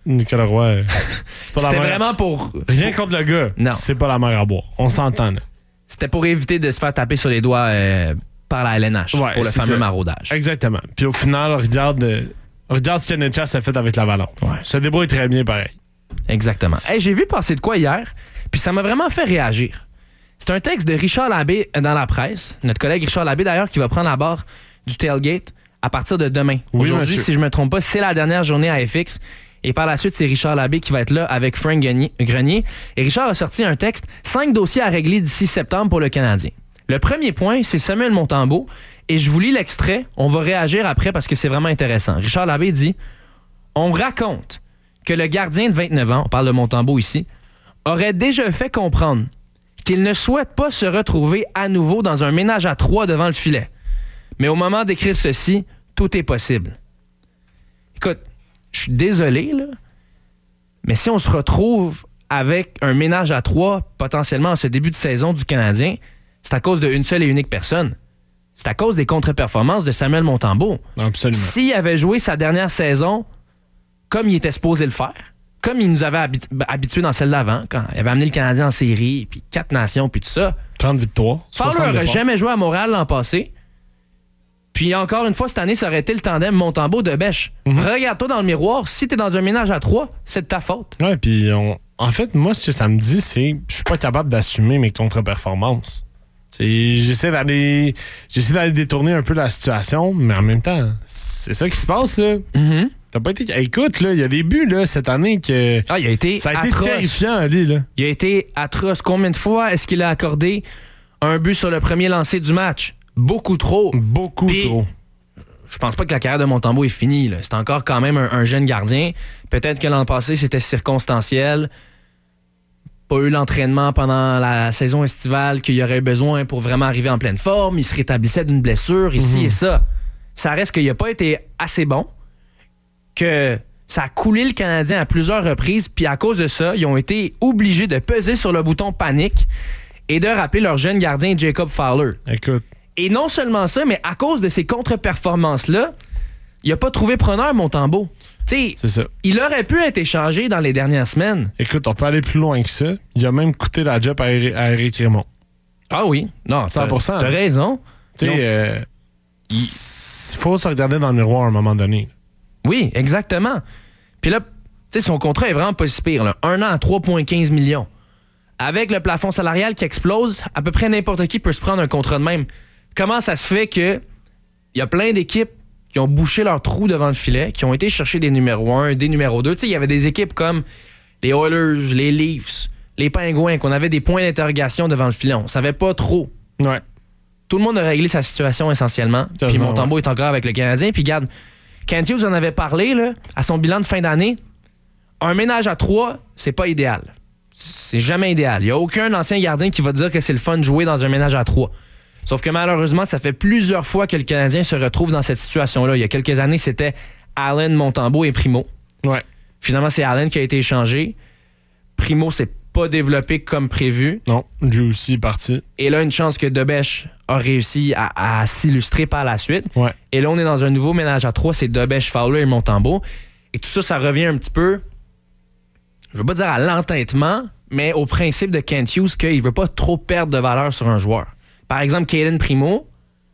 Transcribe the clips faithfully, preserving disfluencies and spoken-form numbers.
Nicolas Roy. C'est pas C'était la vraiment pour... Rien contre le gars. Non. C'est pas la mer à boire. On s'entend, là. C'était pour éviter de se faire taper sur les doigts euh, par la L N H Ouais, pour le c'est fameux ça. maraudage. Exactement. Puis au final, regarde, euh, regarde ce que N H S a fait avec l'Avalanche. Ouais. Ça débrouille très bien, pareil. Exactement. Hey, j'ai vu passer de quoi hier, puis ça m'a vraiment fait réagir. C'est un texte de Richard Labbé dans la presse, notre collègue Richard Labbé d'ailleurs, qui va prendre la barre du tailgate à partir de demain. Oui, Aujourd'hui, monsieur. si je me trompe pas, c'est la dernière journée à F X. Et par la suite, c'est Richard Labbé qui va être là avec Frank Grenier. Et Richard a sorti un texte, cinq dossiers à régler d'ici septembre pour le Canadien. Le premier point, c'est Samuel Montembeault. Et je vous lis l'extrait. On va réagir après parce que c'est vraiment intéressant. Richard Labbé dit « On raconte que le gardien de vingt-neuf ans, on parle de Montembeault ici, aurait déjà fait comprendre qu'il ne souhaite pas se retrouver à nouveau dans un ménage à trois devant le filet. Mais au moment d'écrire ceci, tout est possible. » Écoute, je suis désolé, là, mais si on se retrouve avec un ménage à trois, potentiellement en ce début de saison du Canadien, c'est à cause d'une seule et unique personne. C'est à cause des contre-performances de Samuel Montembeault. Absolument. S'il avait joué sa dernière saison comme il était supposé le faire, comme il nous avait habitu- habitués dans celle d'avant, quand il avait amené le Canadien en série, puis quatre nations, puis tout ça, trente victoires. Fowler n'aurait jamais joué à Montréal l'an passé. Puis encore une fois, cette année, ça aurait été le tandem Montembeault de Bèche. Mm-hmm. Regarde-toi dans le miroir, si t'es dans un ménage à trois, c'est de ta faute. Ouais, puis on... en fait, moi, ce que ça me dit, c'est je suis pas capable d'assumer mes contre-performances. C'est, j'essaie d'aller j'essaie d'aller détourner un peu la situation, mais en même temps, c'est ça qui se passe, là. Mm-hmm. T'as pas été... Écoute, là, il y a des buts, là, cette année que... Ah, il a été ça a été atroce. terrifiant, lui, là. Il a été atroce. Combien de fois est-ce qu'il a accordé un but sur le premier lancé du match? Beaucoup trop. Beaucoup Puis, trop. Je pense pas que la carrière de Montembeault est finie, là. C'est encore quand même un, un jeune gardien. Peut-être que l'an passé, c'était circonstanciel. Pas eu l'entraînement pendant la saison estivale qu'il y aurait besoin pour vraiment arriver en pleine forme. Il se rétablissait d'une blessure, ici Mm-hmm. et ça. Ça reste qu'il n'a pas été assez bon, que ça a coulé le Canadien à plusieurs reprises, puis à cause de ça, ils ont été obligés de peser sur le bouton panique et de rappeler leur jeune gardien Jacob Fowler. Écoute. Et non seulement ça, mais à cause de ces contre-performances-là, il n'a pas trouvé preneur, Montembeault. T'sais, C'est ça. il aurait pu être échangé dans les dernières semaines. Écoute, on peut aller plus loin que ça. Il a même coûté la job à Eric, à Eric Raymond. Ah oui, non, cent pour cent. T'as, t'as raison. Tu sais, Donc, euh, il faut se regarder dans le miroir à un moment donné. Oui, exactement. Puis là, tu sais, son contrat est vraiment pas si pire. Là. Un an à trois virgule quinze millions. Avec le plafond salarial qui explose, à peu près n'importe qui peut se prendre un contrat de même. Comment ça se fait que il y a plein d'équipes qui ont bouché leur trou devant le filet, qui ont été chercher des numéros un, des numéros deux. Tu sais, il y avait des équipes comme les Oilers, les Leafs, les Pingouins, qu'on avait des points d'interrogation devant le filet. On savait pas trop. Ouais. Tout le monde a réglé sa situation essentiellement. Puis Montembeault ouais. est encore avec le Canadien. Puis regarde, Kent Hughes en avait parlé là, à son bilan de fin d'année. Un ménage à trois, c'est pas idéal. C'est jamais idéal. Il n'y a aucun ancien gardien qui va dire que c'est le fun de jouer dans un ménage à trois. Sauf que malheureusement, ça fait plusieurs fois que le Canadien se retrouve dans cette situation-là. Il y a quelques années, c'était Allen, Montembeault et Primo. Ouais. Finalement, c'est Allen qui a été échangé. Primo s'est pas développé comme prévu. Non, lui aussi est parti. Et là, une chance que Debèche a réussi à, à s'illustrer par la suite. Ouais. Et là, on est dans un nouveau ménage à trois. C'est Debèche, Fowler et Montembeault. Et tout ça, ça revient un petit peu, je veux pas dire à l'entêtement, mais au principe de Kent Hughes qu'il veut pas trop perdre de valeur sur un joueur. Par exemple, Caden Primo,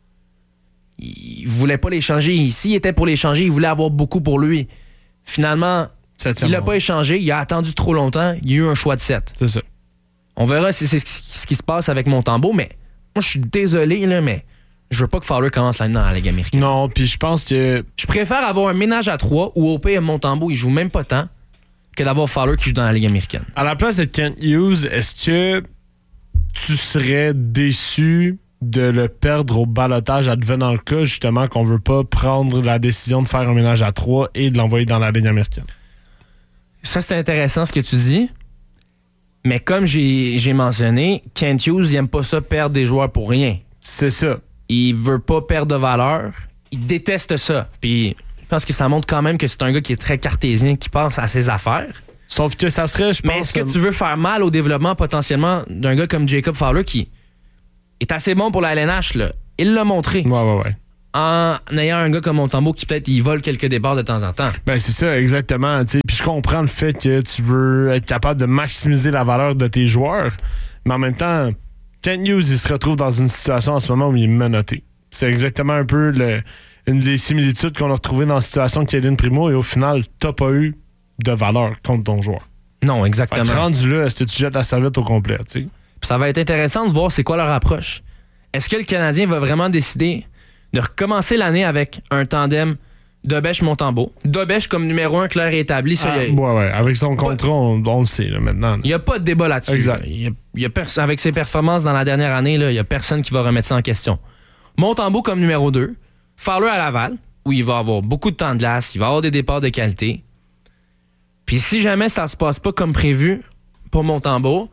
il voulait pas l'échanger ici. Il était pour l'échanger, il voulait avoir beaucoup pour lui. Finalement, il l'a pas échangé, il a attendu trop longtemps, il y a eu un choix de sept. C'est ça. On verra si c'est ce qui se passe avec Montembeault, mais moi, je suis désolé, là, mais je veux pas que Fowler commence l'année dans la Ligue américaine. Non, puis je pense que... Je préfère avoir un ménage à trois où au pire Montembeault, il joue même pas tant que d'avoir Fowler qui joue dans la Ligue américaine. À la place de Kent Hughes, est-ce que tu serais déçu de le perdre au ballottage advenant le cas, justement, qu'on veut pas prendre la décision de faire un ménage à trois et de l'envoyer dans la Ligue américaine? Ça, c'est intéressant ce que tu dis. Mais comme j'ai, j'ai mentionné, Kent Hughes, il aime pas ça perdre des joueurs pour rien. C'est ça. Il veut pas perdre de valeur. Il déteste ça. Puis je pense que ça montre quand même que c'est un gars qui est très cartésien, qui pense à ses affaires. Sauf que ça serait, je pense... Mais est-ce que tu veux faire mal au développement potentiellement d'un gars comme Jacob Fowler qui est assez bon pour la L N H, là? Il l'a montré. Ouais, ouais, ouais. en ayant un gars comme Montembeault qui peut-être il vole quelques départs de temps en temps. Ben c'est ça, exactement. T'sais. Puis je comprends le fait que tu veux être capable de maximiser la valeur de tes joueurs, mais en même temps, Kent Hughes, il se retrouve dans une situation en ce moment où il est menotté. C'est exactement un peu le, une des similitudes qu'on a retrouvées dans la situation de Cayden Primo, et au final, t'as pas eu de valeur contre ton joueur. Non, exactement. Fait que rendu là, est-ce que tu jettes la serviette au complet, tu sais? Ça va être intéressant de voir c'est quoi leur approche. Est-ce que le Canadien va vraiment décider de recommencer l'année avec un tandem Dobèche-Montembeault? Dobèche comme numéro un clair et établi. Ça, ah, y a, ouais, ouais. Avec son contrat, on, on le sait là, maintenant. Il n'y a pas de débat là-dessus. Exact. Là. Y a, y a pers- avec ses performances dans la dernière année, il n'y a personne qui va remettre ça en question. Montembeault comme numéro deux. Fowler à Laval, où il va avoir beaucoup de temps de glace, il va avoir des départs de qualité. Puis si jamais ça se passe pas comme prévu pour Montembeault,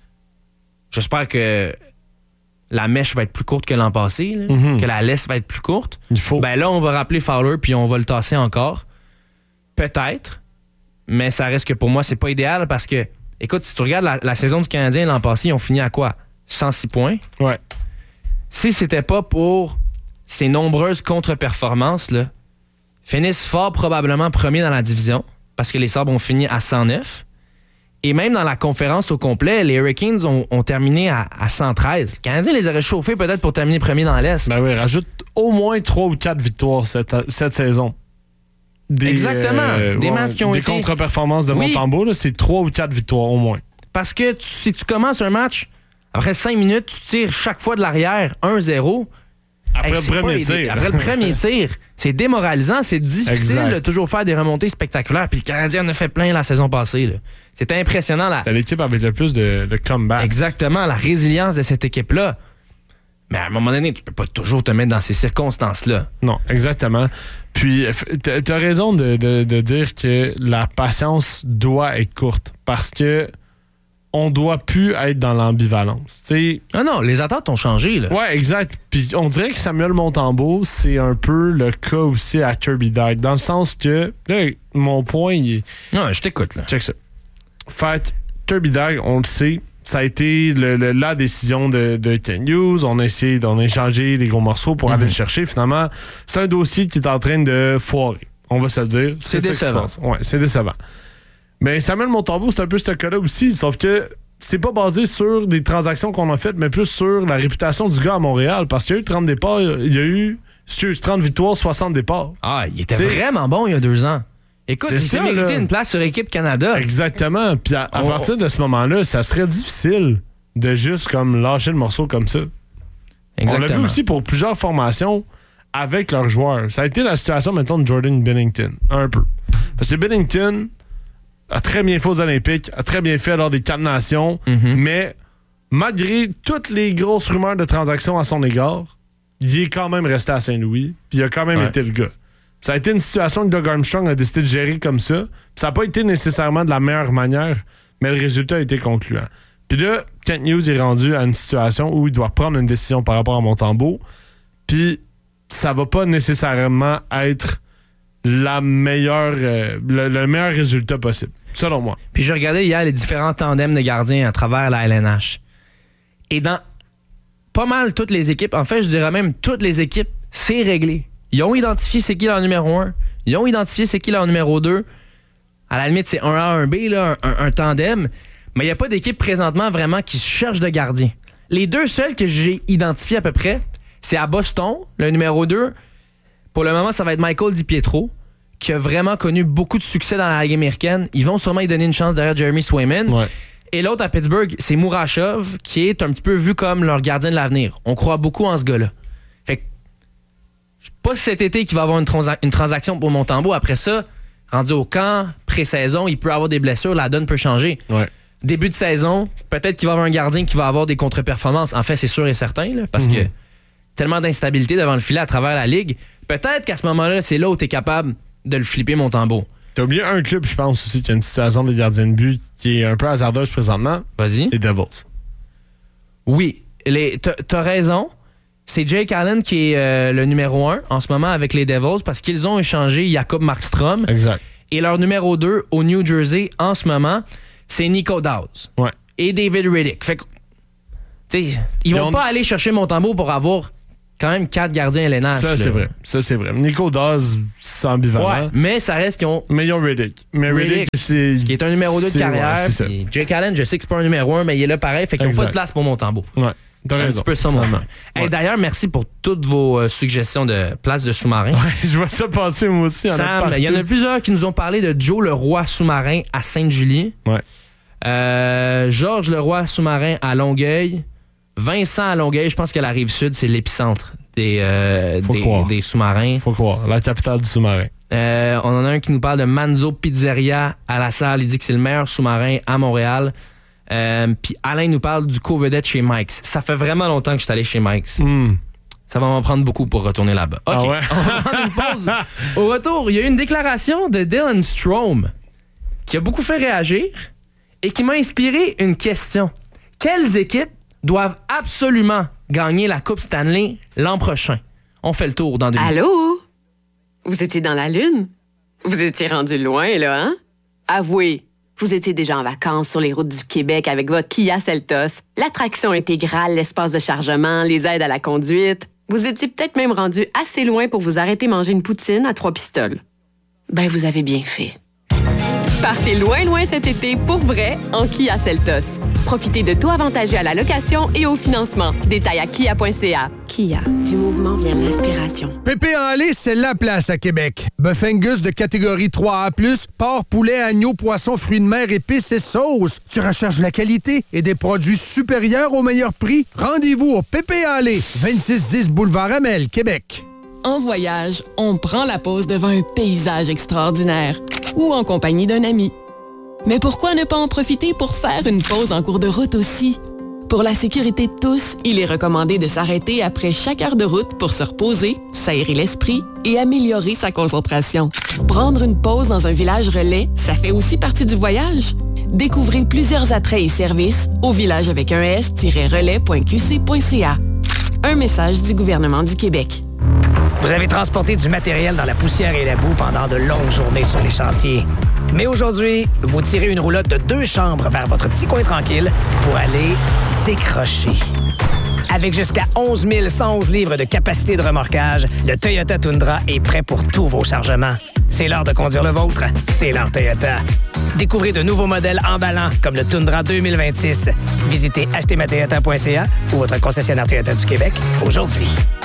j'espère que la mèche va être plus courte que l'an passé, là, mm-hmm. que la laisse va être plus courte. Il faut. Ben là, on va rappeler Fowler puis on va le tasser encore. Peut-être, mais ça reste que pour moi, c'est pas idéal parce que, écoute, si tu regardes la, la saison du Canadien l'an passé, ils ont fini à quoi? cent six points. Ouais. Si c'était pas pour ces nombreuses contre-performances, là, finissent fort probablement premier dans la division parce que les Sabres ont fini à cent neuf. Et même dans la conférence au complet, les Hurricanes ont, ont terminé à, à cent treize. Le Canadien les aurait chauffés peut-être pour terminer premier dans l'Est. Ben oui, rajoute au moins trois ou quatre victoires cette, cette saison. Des, Exactement. Euh, des ouais, matchs qui ont des été... Des contre-performances de oui. Montembeault, là, c'est trois ou quatre victoires au moins. Parce que tu, si tu commences un match, après cinq minutes, tu tires chaque fois de l'arrière un zéro. Après, hey, le premier pas, tir. après le premier tir. C'est démoralisant. C'est difficile exact. de toujours faire des remontées spectaculaires. Puis le Canadien en a fait plein la saison passée. Là. C'était impressionnant. La... C'était l'équipe avec le plus de, de comeback. Exactement. La résilience de cette équipe-là. Mais à un moment donné, tu peux pas toujours te mettre dans ces circonstances-là. Non, exactement. Puis, tu as raison de, de, de dire que la patience doit être courte parce que on doit plus être dans l'ambivalence. T'sais, ah non, les attentes ont changé. Là. Ouais, exact. Puis on dirait que Samuel Montembeault, c'est un peu le cas aussi à Kirby Dach, dans le sens que, là, mon point, il est... Non, je t'écoute, là. Check ça. Fait, Kirby Dach, on le sait, ça a été le, le, la décision de, de Kent Hughes. On a essayé d'en échanger les gros morceaux pour mm-hmm. aller le chercher. Finalement, c'est un dossier qui est en train de foirer. On va se le dire. C'est, c'est décevant. Ouais, c'est décevant. Mais Samuel Montembeault, c'est un peu ce cas-là aussi, sauf que c'est pas basé sur des transactions qu'on a faites, mais plus sur la réputation du gars à Montréal, parce qu'il y a eu trente départs, il y a eu, excuse, trente victoires, soixante départs. Ah, il était T'sais, vraiment bon il y a deux ans. Écoute, il s'est mérité une place sur Équipe Canada. Exactement. Puis à, à oh, partir de ce moment-là, ça serait difficile de juste comme lâcher le morceau comme ça. Exactement. On l'a vu aussi pour plusieurs formations avec leurs joueurs. Ça a été la situation, mettons, de Jordan Binnington, un peu. Parce que Binnington a très bien fait aux Olympiques, a très bien fait lors des quatre nations, mm-hmm. mais malgré toutes les grosses rumeurs de transactions à son égard, il est quand même resté à Saint-Louis, puis il a quand même ouais. été le gars. Ça a été une situation que Doug Armstrong a décidé de gérer comme ça. Ça n'a pas été nécessairement de la meilleure manière, mais le résultat a été concluant. Puis là, Kent Hughes est rendu à une situation où il doit prendre une décision par rapport à Montembeault, puis ça va pas nécessairement être la meilleure, euh, le, le meilleur résultat possible, selon moi. Puis je regardais hier les différents tandems de gardiens à travers la L N H. Et dans pas mal toutes les équipes, en fait, je dirais même toutes les équipes, c'est réglé. Ils ont identifié c'est qui leur numéro un. Ils ont identifié c'est qui leur numéro deux. À la limite, c'est un A, un B, là, un, un, un tandem. Mais il n'y a pas d'équipe présentement vraiment qui cherche de gardien. Les deux seuls que j'ai identifiés à peu près, c'est à Boston, le numéro deux. Pour le moment, ça va être Michael DiPietro, qui a vraiment connu beaucoup de succès dans la Ligue américaine. Ils vont sûrement lui donner une chance derrière Jeremy Swayman. Ouais. Et l'autre à Pittsburgh, c'est Murashov, qui est un petit peu vu comme leur gardien de l'avenir. On croit beaucoup en ce gars-là. Fait que, je sais pas si cet été qu'il va avoir une, transa- une transaction pour Montembeault. Après ça, rendu au camp, pré-saison, il peut avoir des blessures, la donne peut changer. Ouais. Début de saison, peut-être qu'il va avoir un gardien qui va avoir des contre-performances. En fait, c'est sûr et certain, là, parce mm-hmm. que tellement d'instabilité devant le filet à travers la Ligue. Peut-être qu'à ce moment-là, c'est là où tu es capable de le flipper, Montembeault. T'as oublié un club, je pense aussi, qui a une situation de gardien de but qui est un peu hasardeuse présentement. Vas-y. Les Devils. Oui, les, t'as, t'as raison. C'est Jake Allen qui est euh, le numéro un en ce moment avec les Devils parce qu'ils ont échangé Jacob Markstrom. Exact. Et leur numéro deux au New Jersey en ce moment, c'est Nico Dawes. Ouais. Et David Riddick. Fait que, tu sais, ils vont ont... pas aller chercher Montembeault pour avoir quand même quatre gardiens L N H. Ça, là. c'est vrai. Ça, c'est vrai. Nico Dawes, c'est ambivalent. Ouais, mais ça reste qu'ils ont... Mais ils ont Riddick. Mais Riddick, Riddick, c'est... qui est un numéro deux de carrière. Ouais, c'est ça. Jake Allen, je sais que c'est pas un numéro un, mais il est là pareil. Fait qu'ils n'ont Exact. pas de place pour Montembeau. Ouais. T'as un raison. petit peu ça, mon Finalement. hey, Ouais. D'ailleurs, merci pour toutes vos euh, suggestions de places de sous-marins. Ouais, je vois ça passer, moi aussi. Sam, il y en a plusieurs qui nous ont parlé de Joe Leroy sous-marin à Sainte-Julie. Ouais. Euh, Georges Leroy sous-marin à Longueuil. Vincent à Longueuil, je pense que la Rive-Sud, c'est l'épicentre des, euh, Faut des, croire. des sous-marins. Faut croire. La capitale du sous-marin. Euh, on en a un qui nous parle de Manzo Pizzeria à La Salle. Il dit que c'est le meilleur sous-marin à Montréal. Euh, Puis Alain nous parle du co-vedette chez Mike's. Ça fait vraiment longtemps que je suis allé chez Mike's. Mm. Ça va m'en prendre beaucoup pour retourner là-bas. OK, Ah ouais? on va prendre une pause. Au retour, il y a eu une déclaration de Dylan Strome qui a beaucoup fait réagir et qui m'a inspiré une question. Quelles équipes doivent absolument gagner la Coupe Stanley l'an prochain? On fait le tour dans deux minutes. Allô? Vous étiez dans la Lune? Vous étiez rendu loin, là, hein? Avouez, vous étiez déjà en vacances sur les routes du Québec avec votre Kia Seltos, l'attraction intégrale, l'espace de chargement, les aides à la conduite. Vous étiez peut-être même rendu assez loin pour vous arrêter manger une poutine à trois pistoles. Ben, vous avez bien fait. Partez loin, loin cet été pour vrai en Kia Seltos. Profitez de taux avantagés à la location et au financement. Détails à kia point c a. Kia, du mouvement vient l'inspiration. Pépé en lait, c'est la place à Québec. Bœuf Angus de catégorie trois A plus, porc, poulet, agneau, poisson, fruits de mer, épices et sauces. Tu recherches la qualité et des produits supérieurs au meilleur prix? Rendez-vous au Pépé en lait, vingt-six dix Boulevard Amel, Québec. En voyage, on prend la pause devant un paysage extraordinaire ou en compagnie d'un ami. Mais pourquoi ne pas en profiter pour faire une pause en cours de route aussi? Pour la sécurité de tous, il est recommandé de s'arrêter après chaque heure de route pour se reposer, s'aérer l'esprit et améliorer sa concentration. Prendre une pause dans un village relais, ça fait aussi partie du voyage. Découvrez plusieurs attraits et services au village avec un s-relais point q c point c a. Un message du gouvernement du Québec. Vous avez transporté du matériel dans la poussière et la boue pendant de longues journées sur les chantiers. Mais aujourd'hui, vous tirez une roulotte de deux chambres vers votre petit coin tranquille pour aller décrocher. Avec jusqu'à onze mille cent onze livres de capacité de remorquage, le Toyota Tundra est prêt pour tous vos chargements. C'est l'heure de conduire le vôtre. C'est l'heure Toyota. Découvrez de nouveaux modèles emballants comme le Tundra deux mille vingt-six. Visitez acheter ma toyota point c a ou votre concessionnaire Toyota du Québec aujourd'hui.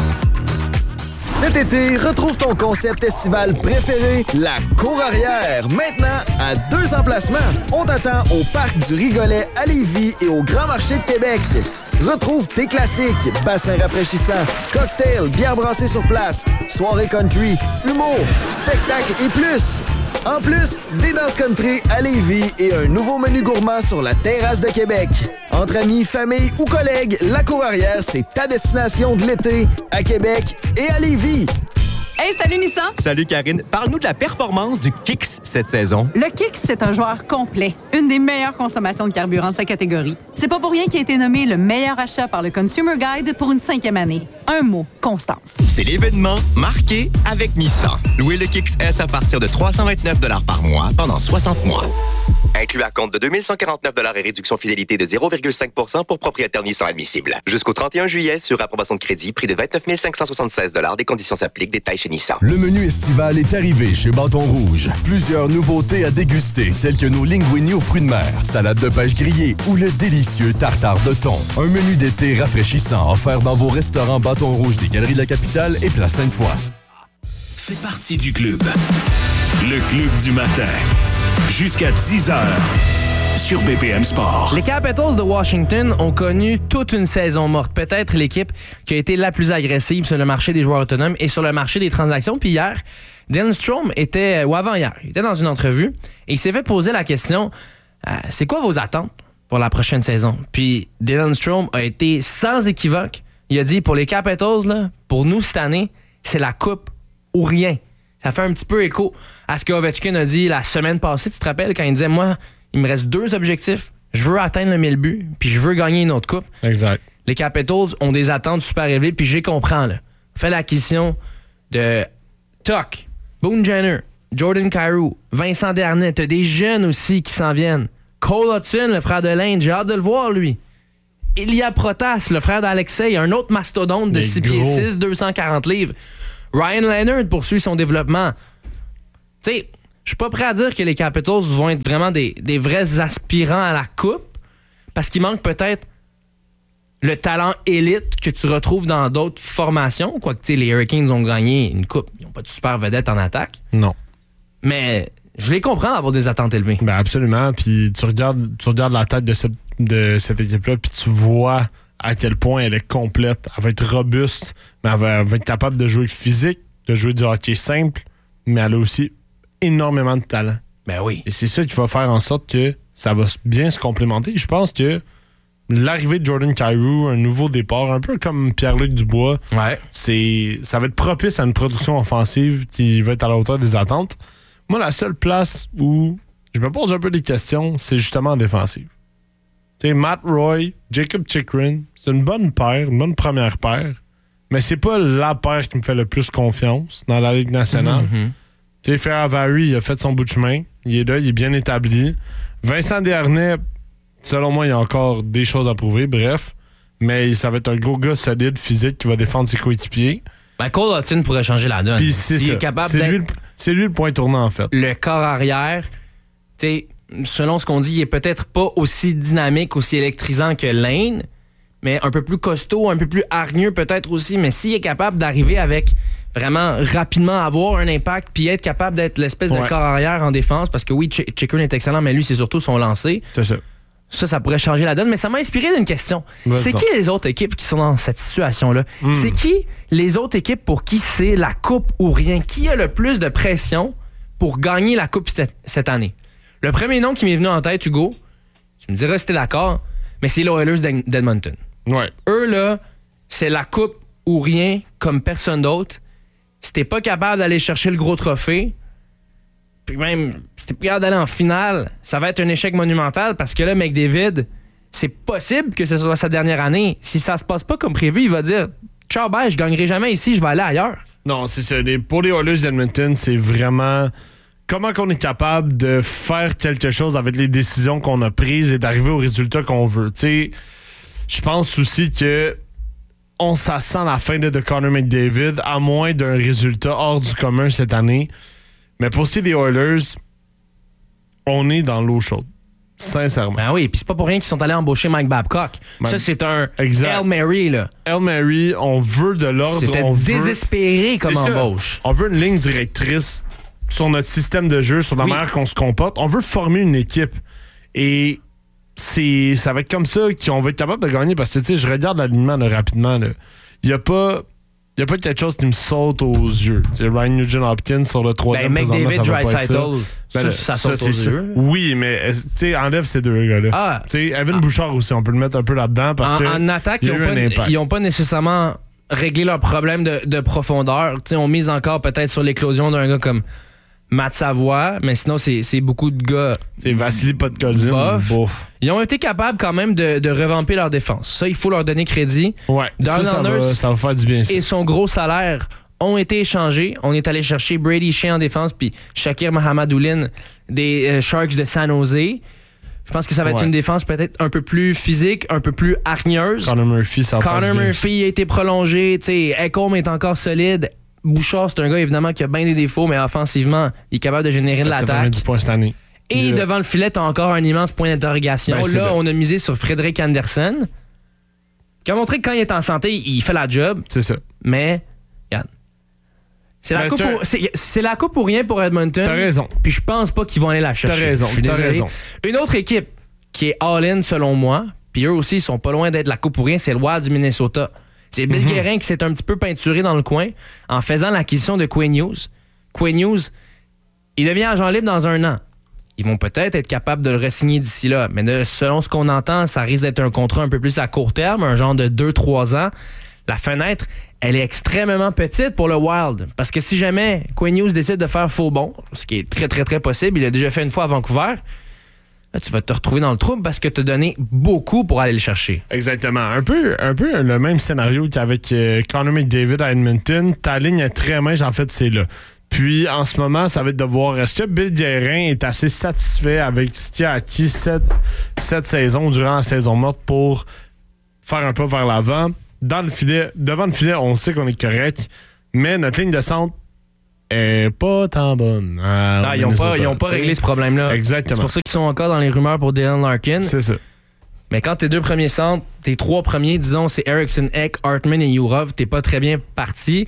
Cet été, retrouve ton concept estival préféré, la Cour Arrière. Maintenant, à deux emplacements. On t'attend au Parc du Rigolet à Lévis et au Grand Marché de Québec. Retrouve tes classiques, bassins rafraîchissants, cocktails, bières brassées sur place, soirée country, humour, spectacles et plus. En plus, des danses country à Lévis et un nouveau menu gourmand sur la terrasse de Québec. Entre amis, famille ou collègues, la Cour Arrière, c'est ta destination de l'été à Québec et à Lévis. Hey, salut Nissan! Salut Karine. Parle-nous de la performance du Kicks cette saison. Le Kicks, c'est un joueur complet. Une des meilleures consommations de carburant de sa catégorie. C'est pas pour rien qu'il a été nommé le meilleur achat par le Consumer Guide pour une cinquième année. Un mot, constance. C'est l'événement marqué avec Nissan. Louez le Kicks S à partir de trois cent vingt-neuf dollars par mois pendant soixante mois. Inclus à compte de deux mille cent quarante-neuf dollars et réduction fidélité de zéro virgule cinq pour cent pour propriétaires Nissan admissibles. Jusqu'au trente et un juillet, sur approbation de crédit, prix de vingt-neuf mille cinq cent soixante-seize dollars. Des conditions s'appliquent. Détails chez Nissan. Le menu estival est arrivé chez Bâton Rouge. Plusieurs nouveautés à déguster, telles que nos linguini aux fruits de mer, salade de pêche grillée ou le délicieux tartare de thon. Un menu d'été rafraîchissant offert dans vos restaurants Bâton Rouge des Galeries de la Capitale et Place Sainte-Foy. Fais partie du club. Le club du matin. Jusqu'à dix heures. Sur B P M Sport. Les Capitals de Washington ont connu toute une saison morte. Peut-être l'équipe qui a été la plus agressive sur le marché des joueurs autonomes et sur le marché des transactions. Puis hier, Dylan Strome était, ou avant-hier, il était dans une entrevue et il s'est fait poser la question euh, c'est quoi vos attentes pour la prochaine saison? Puis Dylan Strome a été sans équivoque. Il a dit pour les Capitals, là, pour nous cette année, c'est la coupe ou rien. Ça fait un petit peu écho à ce que Ovechkin a dit la semaine passée. Tu te rappelles quand il disait moi, il me reste deux objectifs. Je veux atteindre le mille buts, puis je veux gagner une autre coupe. Exact. Les Capitals ont des attentes super élevées, puis j'ai comprends. Là. Fait l'acquisition de Tuck, Boone Jenner, Jordan Kyrou, Vincent Desharnais. T'as des jeunes aussi qui s'en viennent. Cole Hudson, le frère de l'Inde, j'ai hâte de le voir, lui. Ilya Protas, le frère d'Alexei, un autre mastodonte de six pieds six, deux cent quarante livres. Ryan Leonard poursuit son développement. Tu sais, je suis pas prêt à dire que les Capitals vont être vraiment des, des vrais aspirants à la coupe parce qu'il manque peut-être le talent élite que tu retrouves dans d'autres formations. Quoique, les Hurricanes ont gagné une coupe. Ils n'ont pas de super vedette en attaque. Non. Mais je les comprends d'avoir des attentes élevées. Ben absolument. Puis tu regardes, tu regardes la tête de cette, de cette équipe-là, puis tu vois à quel point elle est complète. Elle va être robuste, mais elle va, elle va être capable de jouer physique, de jouer du hockey simple, mais elle a aussi énormément de talent. Ben oui. Et c'est ça qui va faire en sorte que ça va bien se complémenter. Je pense que l'arrivée de Jordan Kyrou, un nouveau départ, un peu comme Pierre-Luc Dubois, ouais. c'est, ça va être propice à une production offensive qui va être à la hauteur des attentes. Moi, la seule place où je me pose un peu des questions, c'est justement en défensive. Tu sais, Matt Roy, Jacob Chychrun, c'est une bonne paire, une bonne première paire, mais c'est pas la paire qui me fait le plus confiance dans la Ligue nationale. Mm-hmm. Tu sais, Ferravari, il a fait son bout de chemin. Il est là, il est bien établi. Vincent Desharnais, selon moi, il y a encore des choses à prouver, bref. Mais ça va être un gros gars solide, physique, qui va défendre ses coéquipiers. Ben, Cole Hutton pourrait changer la donne. Puis c'est S'il ça. est capable c'est, d'être lui le, c'est lui le point tournant, en fait. Le corps arrière, tu sais, selon ce qu'on dit, il est peut-être pas aussi dynamique, aussi électrisant que Lane, mais un peu plus costaud, un peu plus hargneux peut-être aussi. Mais s'il est capable d'arriver avec vraiment rapidement avoir un impact puis être capable d'être l'espèce ouais. de corps arrière en défense, parce que oui, Ch- Chychrun est excellent, mais lui, c'est surtout son lancer. C'est ça. Ça, ça pourrait changer la donne, mais ça m'a inspiré d'une question. Vas-y c'est donc. qui les autres équipes qui sont dans cette situation-là? Mm. C'est qui les autres équipes pour qui c'est la coupe ou rien? Qui a le plus de pression pour gagner la coupe cette, cette année? Le premier nom qui m'est venu en tête, Hugo, tu me diras si t'es d'accord, mais c'est les Oilers d'Ed- d'Edmonton. Ouais. Eux, là, c'est la coupe ou rien comme personne d'autre. Si t'es pas capable d'aller chercher le gros trophée, puis même, si t'es pas capable d'aller en finale, ça va être un échec monumental parce que là, McDavid, c'est possible que ce soit sa dernière année. Si ça se passe pas comme prévu, il va dire « Ciao, bye, je gagnerai jamais ici, je vais aller ailleurs. » Non, c'est ça. Les, pour les Oilers d'Edmonton, c'est vraiment comment qu'on est capable de faire quelque chose avec les décisions qu'on a prises et d'arriver au résultat qu'on veut. Tu sais, je pense aussi que on s'assent la fin de, de Connor McDavid, à moins d'un résultat hors du commun cette année. Mais pour ce qui est des Oilers, on est dans l'eau chaude. Sincèrement. Ben oui, puis c'est pas pour rien qu'ils sont allés embaucher Mike Babcock. Man, ça, c'est un exact. Hail Mary, là. Hail Mary, on veut de l'ordre. C'était on désespéré veut... comme c'est embauche. Ça. On veut une ligne directrice sur notre système de jeu, sur la oui. manière qu'on se comporte. On veut former une équipe. Et c'est, ça va être comme ça qu'on va être capable de gagner. Parce que, tu sais, je regarde l'alignement là, rapidement. Il n'y a pas... Il n'y a pas quelque chose qui me saute aux yeux. T'sais, Ryan Nugent-Hopkins sur le troisième ben, McDavid, Dreisaitl, ça. Ben, ça, ça, ça saute aux c'est yeux. Oui, mais enlève ces deux gars-là. Ah. T'sais, Evan ah. Bouchard aussi, on peut le mettre un peu là-dedans. Parce en, que en attaque, ils n'ont pas, pas nécessairement réglé leur problème de, de profondeur. T'sais, on mise encore peut-être sur l'éclosion d'un gars comme Matt Savoie, mais sinon, c'est, c'est beaucoup de gars. C'est Vassili Podkolzin. Ils ont été capables quand même de, de revamper leur défense. Ça, il faut leur donner crédit. Ouais, ça, ça, va, ça va faire du bien. Ça. Et son gros salaire ont été échangés. On est allé chercher Brady Shea en défense puis Shakir Mahamadouline des euh, Sharks de San Jose. Je pense que ça va être ouais. une défense peut-être un peu plus physique, un peu plus hargneuse. Connor Murphy, ça va Connor faire du bien. Murphy a été prolongé. Ekholm est encore solide. Bouchard, c'est un gars évidemment qui a bien des défauts, mais offensivement, il est capable de générer de l'attaque. quatre-vingt-dix points cette année. Et yeah. devant le filet, t'as encore un immense point d'interrogation. Ben, là, on a misé sur Frederick Andersen, qui a montré que quand il est en santé, il fait la job. C'est ça. Mais, regarde, c'est la, ben, coupe pour, c'est, c'est la coupe pour rien pour Edmonton. T'as raison. Puis je pense pas qu'ils vont aller la chercher. T'as raison, t'as raison. Une autre équipe qui est all-in selon moi, puis eux aussi, ils sont pas loin d'être la coupe pour rien, c'est le Wild du Minnesota. C'est Bill mm-hmm. Guérin qui s'est un petit peu peinturé dans le coin en faisant l'acquisition de Quinn Hughes. Quinn Hughes, il devient agent libre dans un an. Ils vont peut-être être capables de le re-signer d'ici là. Mais de, selon ce qu'on entend, ça risque d'être un contrat un peu plus à court terme, un genre de deux trois ans. La fenêtre, elle est extrêmement petite pour le Wild. Parce que si jamais Quinn Hughes décide de faire faux bond, ce qui est très, très, très possible, il l'a déjà fait une fois à Vancouver, là, tu vas te retrouver dans le trouble parce que tu as donné beaucoup pour aller le chercher. Exactement. Un peu, un peu le même scénario qu'avec euh, Connor McDavid à Edmonton. Ta ligne est très mince, en fait, c'est là. Puis, en ce moment, ça va être de voir est-ce que Bill Guérin est assez satisfait avec ce qu'il a acquis cette, cette saison, durant la saison morte, pour faire un pas vers l'avant. Dans le filet, devant le filet, on sait qu'on est correct, mais notre ligne de centre est pas tant bonne. Ah, ils n'ont pas, ils ont pas réglé ce problème-là. Exactement. C'est pour ça qu'ils sont encore dans les rumeurs pour Dylan Larkin. C'est ça. Mais quand tes deux premiers centres, tes trois premiers, disons, c'est Eriksson, Ek, Hartman et Yurov, t'es pas très bien parti.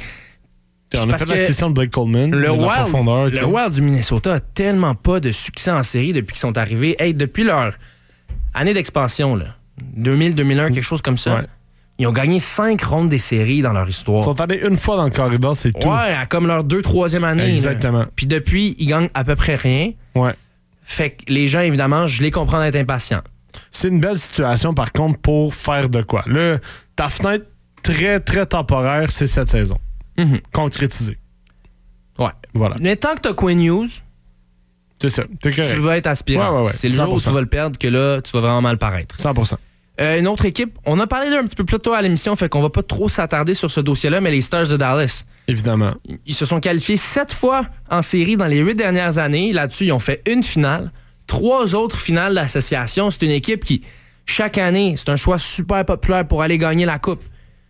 On a fait la question de Blake Coleman. Le Wild, profondeur, le Wild du Minnesota a tellement pas de succès en série depuis qu'ils sont arrivés. Hey, depuis leur année d'expansion, là, deux mille deux mille un, quelque chose comme ça, ouais. Ils ont gagné cinq rondes des séries dans leur histoire. Ils sont allés une fois dans le corridor, c'est tout. Ouais, comme leur deux, troisième année. Exactement. Là. Puis depuis, ils gagnent à peu près rien. Ouais. Fait que les gens, évidemment, je les comprends d'être impatients. C'est une belle situation, par contre, pour faire de quoi. Là, ta fenêtre très, très temporaire, c'est cette saison. Mm-hmm. Concrétisée. Ouais. Voilà. Mais tant que t'as Quinn Hughes, c'est ça. T'es correct. Tu vas être aspirant. Ouais, ouais, ouais. C'est le jour où tu vas le perdre que là, tu vas vraiment mal paraître. cent pour cent. Euh, une autre équipe, on a parlé d'un petit peu plus tôt à l'émission, fait qu'on va pas trop s'attarder sur ce dossier-là, mais les Stars de Dallas. Évidemment. Ils se sont qualifiés sept fois en série dans les huit dernières années. Là-dessus, ils ont fait une finale, trois autres finales d'association. C'est une équipe qui, chaque année, c'est un choix super populaire pour aller gagner la Coupe.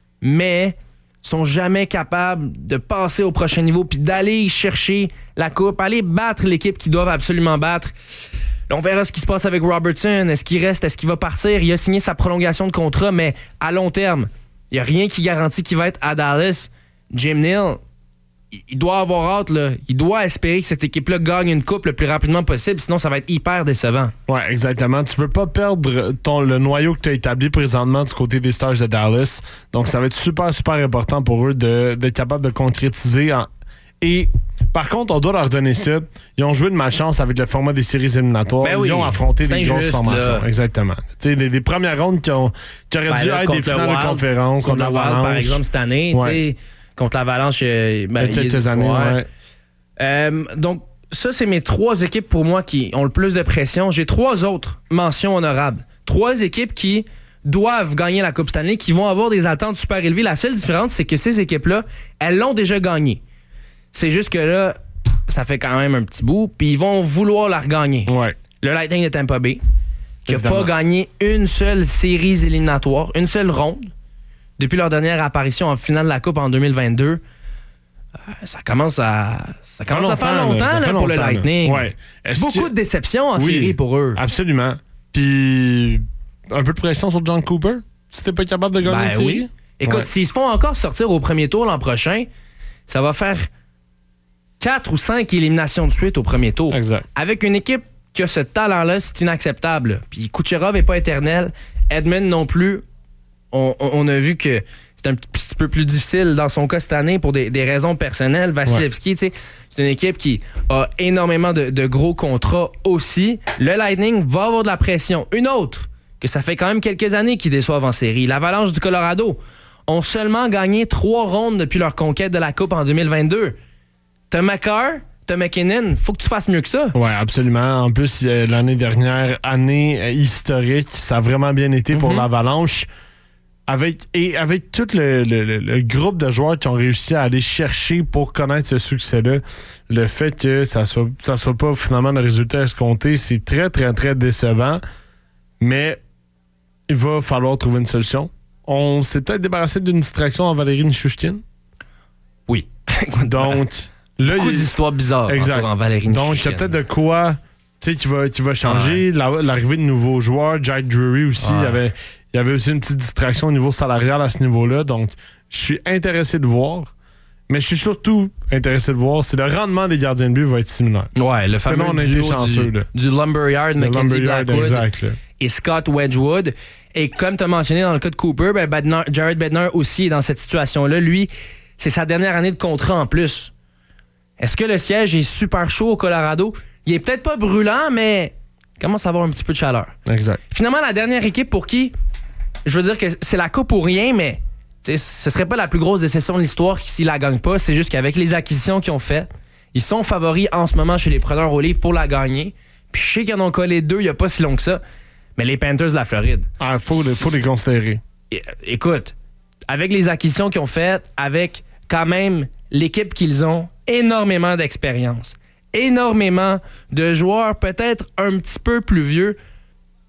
Mais sont jamais capables de passer au prochain niveau puis d'aller chercher la Coupe, aller battre l'équipe qu'ils doivent absolument battre. On verra ce qui se passe avec Robertson. Est-ce qu'il reste? Est-ce qu'il va partir? Il a signé sa prolongation de contrat, mais à long terme, il n'y a rien qui garantit qu'il va être à Dallas. Jim Neal, il doit avoir hâte, là. Il doit espérer que cette équipe-là gagne une coupe le plus rapidement possible, sinon ça va être hyper décevant. Ouais, exactement. Tu veux pas perdre ton, le noyau que tu as établi présentement du côté des Stars de Dallas. Donc ça va être super, super important pour eux de, d'être capable de concrétiser en... Et par contre, on doit leur donner ça. Ils ont joué de malchance avec le format des séries éliminatoires. Ben oui, ils ont affronté des injuste, grosses formations. Là. Exactement. Tu sais, des, des premières rondes qui, ont, qui auraient ben dû là, être des finales Wild, de conférence contre, contre l'Avalanche. Par exemple, cette année, ouais. tu sais, contre l'Avalanche, euh, ben, il y a quelques années, ouais. ouais. Euh, donc, ça, c'est mes trois équipes pour moi qui ont le plus de pression. J'ai trois autres mentions honorables. Trois équipes qui doivent gagner la Coupe Stanley, qui vont avoir des attentes super élevées. La seule différence, c'est que ces équipes-là, elles l'ont déjà gagnée. C'est juste que là, ça fait quand même un petit bout, puis ils vont vouloir la regagner. Ouais. Le Lightning de Tampa Bay, qui n'a pas gagné une seule série éliminatoire, une seule ronde, depuis leur dernière apparition en finale de la Coupe en deux mille vingt-deux. Euh, ça commence à ça commence à faire longtemps là, là, pour longtemps, le Lightning. Ouais. Beaucoup que... de déceptions en oui, série pour eux. Absolument. Puis un peu de pression sur John Cooper, si t'es pas capable de gagner ben une série. Oui. Écoute, ouais. s'ils se font encore sortir au premier tour l'an prochain, ça va faire quatre ou cinq éliminations de suite au premier tour. Exact. Avec une équipe qui a ce talent-là, c'est inacceptable. Puis Kucherov n'est pas éternel. Edmund non plus. On, on, on a vu que c'est un petit peu plus difficile dans son cas cette année pour des, des raisons personnelles. Vasilevski, ouais. c'est une équipe qui a énormément de, de gros contrats aussi. Le Lightning va avoir de la pression. Une autre, que ça fait quand même quelques années qu'ils déçoivent en série. L'Avalanche du Colorado ont seulement gagné trois rondes depuis leur conquête de la Coupe en deux mille vingt-deux. T'as Makar, t'as McKinnon, faut que tu fasses mieux que ça. Oui, absolument. En plus, euh, l'année dernière, année euh, historique, ça a vraiment bien été mm-hmm. pour l'Avalanche. Avec, et avec tout le, le, le, le groupe de joueurs qui ont réussi à aller chercher pour connaître ce succès-là, le fait que ça soit, ça soit pas finalement le résultat escompté, c'est très, très, très décevant. Mais il va falloir trouver une solution. On s'est peut-être débarrassé d'une distraction en Valérie Nichushkin. Oui. Donc... Là, beaucoup d'histoires bizarres en Valérie Nichushkin. Donc, il y a peut-être de quoi qui va, qui va changer. Ouais. La, l'arrivée de nouveaux joueurs, Jack Drury aussi, il ouais. y avait, il y avait aussi une petite distraction au niveau salarial à ce niveau-là. Donc, je suis intéressé de voir. Mais je suis surtout intéressé de voir si le rendement des gardiens de but va être similaire. Ouais, le fameux on a été chanceux, du, du Lumberyard, Mackenzie Blackwood exact, et Scott Wedgwood. Et comme tu as mentionné dans le cas de Cooper, ben Bednar, Jared Bednar aussi est dans cette situation-là. Lui, c'est sa dernière année de contrat en plus. Est-ce que le siège est super chaud au Colorado? Il est peut-être pas brûlant, mais il commence à avoir un petit peu de chaleur. Exact. Finalement, la dernière équipe pour qui, je veux dire que c'est la coupe ou rien, mais ce serait pas la plus grosse déception de l'histoire s'ils la gagnent pas. C'est juste qu'avec les acquisitions qu'ils ont faites, ils sont favoris en ce moment chez les preneurs au livre pour la gagner. Puis je sais qu'ils en ont collé deux il y a pas si long que ça. Mais les Panthers de la Floride... Ah, faut, les, faut les considérer. Écoute, avec les acquisitions qu'ils ont faites, avec quand même l'équipe qu'ils ont, énormément d'expérience, énormément de joueurs peut-être un petit peu plus vieux,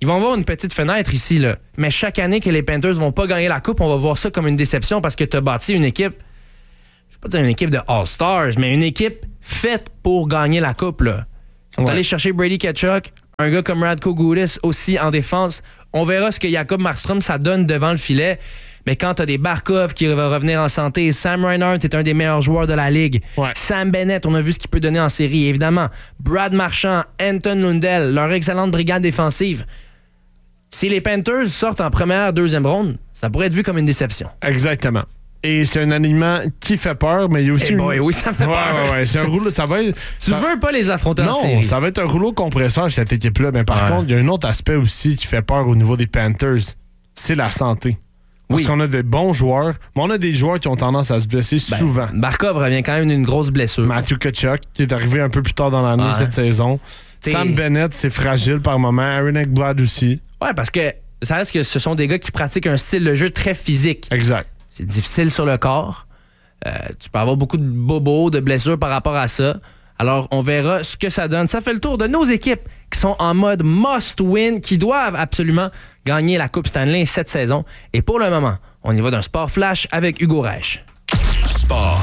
Ils vont avoir une petite fenêtre ici, là. Mais chaque année que les Panthers vont pas gagner la Coupe, on va voir ça comme une déception parce que tu as bâti une équipe, je ne vais pas dire une équipe de All-Stars, mais une équipe faite pour gagner la Coupe, là. Ils sont Ouais. allés chercher Brady Tkachuk, un gars comme Radko Gudas aussi en défense. On verra ce que Jacob Markstrom, ça donne devant le filet. Mais quand tu as des Barkov qui va revenir en santé, Sam Reinhart est un des meilleurs joueurs de la Ligue. Ouais. Sam Bennett, on a vu ce qu'il peut donner en série, évidemment. Brad Marchand, Anton Lundell, leur excellente brigade défensive. Si les Panthers sortent en première, deuxième ronde, ça pourrait être vu comme une déception. Exactement. Et c'est un alignement qui fait peur, mais il y a aussi... Eh boy, oui, ça fait ouais, peur. Ouais, ouais, c'est un rouleau... Ça va être... Tu ça... veux pas les affronter en non, série. ça va être un rouleau compresseur, cette équipe-là. Mais par Ouais. contre, il y a un autre aspect aussi qui fait peur au niveau des Panthers. C'est la santé. Parce Oui. qu'on a des bons joueurs, mais on a des joueurs qui ont tendance à se blesser Ben, souvent. Barkov revient quand même d'une grosse blessure. Matthew Tkachuk, qui est arrivé un peu plus tard dans l'année Ouais. cette saison. T'sais- Sam Bennett, c'est fragile par moment. Aaron Ekblad aussi. Ouais, parce que ça reste que ce sont des gars qui pratiquent un style de jeu très physique. Exact. C'est difficile sur le corps. Euh, tu peux avoir beaucoup de bobos, de blessures par rapport à ça. Alors, on verra ce que ça donne. Ça fait le tour de nos équipes qui sont en mode must-win, qui doivent absolument gagner la Coupe Stanley cette saison. Et pour le moment, on y va d'un sport flash avec Hugo Reich. Sport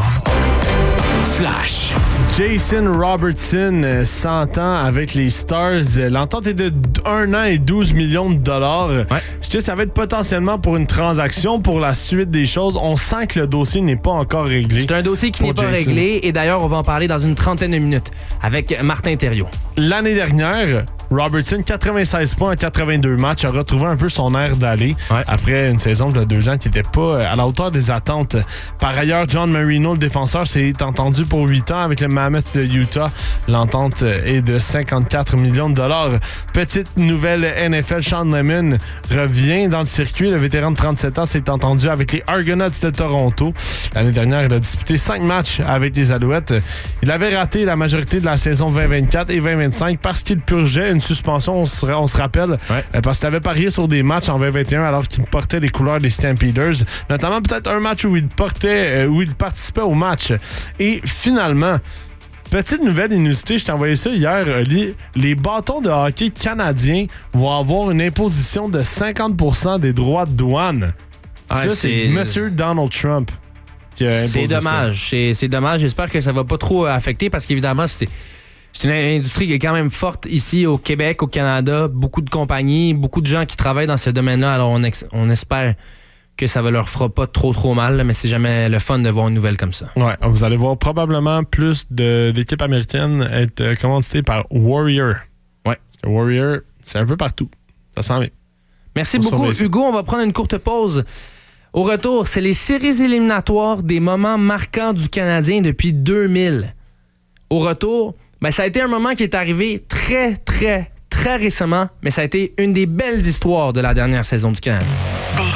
flash. Jason Robertson euh, s'entend avec les Stars. Euh, L'entente est de un an et douze millions de dollars. Ouais. Est-ce que ça va être potentiellement pour une transaction pour la suite des choses? On sent que le dossier n'est pas encore réglé. C'est un dossier qui Pour n'est pas Jason. réglé. Et d'ailleurs, on va en parler dans une trentaine de minutes avec Martin Thériault. L'année dernière, Robertson, quatre-vingt-seize points en quatre-vingt-deux matchs, a retrouvé un peu son air d'aller Ouais. après une saison de deux ans qui n'était pas à la hauteur des attentes. Par ailleurs, John Marino, le défenseur, s'est entendu pour huit ans avec le Mammoth de Utah. L'entente est de cinquante-quatre millions de dollars. Petite nouvelle N F L, Sean Lemon revient dans le circuit. Le vétéran de trente-sept ans s'est entendu avec les Argonauts de Toronto. L'année dernière, il a disputé cinq matchs avec les Alouettes. Il avait raté la majorité de la saison vingt vingt-quatre et vingt vingt-cinq parce qu'il purgeait une suspension, on se, on se rappelle, Ouais. euh, parce qu'il avait parié sur des matchs en vingt vingt et un alors qu'il portait les couleurs des Stampeders, notamment peut-être un match où il portait, euh, où il participait au match. Et finalement, petite nouvelle inusité, je t'ai envoyé ça hier, Oli, les bâtons de hockey canadiens vont avoir une imposition de cinquante pour cent des droits de douane. Ouais, ça, c'est c'est- Monsieur Donald Trump qui a C'est imposé ça. dommage. C'est, c'est dommage. J'espère que ça va pas trop affecter parce qu'évidemment, c'est, c'est une industrie qui est quand même forte ici au Québec, au Canada. Beaucoup de compagnies, beaucoup de gens qui travaillent dans ce domaine-là. Alors, on, ex- on espère que ça ne leur fera pas trop, trop mal. là, Mais c'est jamais le fun de voir une nouvelle comme ça. Ouais, vous allez voir probablement plus de, d'équipes américaines être euh, commanditées par Warrior. Ouais. Parce que Warrior, c'est un peu partout. Ça s'en vient. Merci Faut beaucoup, surveiller ça. Hugo. On va prendre une courte pause. Au retour, c'est les séries éliminatoires des moments marquants du Canadien depuis deux mille. Au retour, ben, ça a été un moment qui est arrivé très, très, très récemment, mais ça a été une des belles histoires de la dernière saison du Canadien.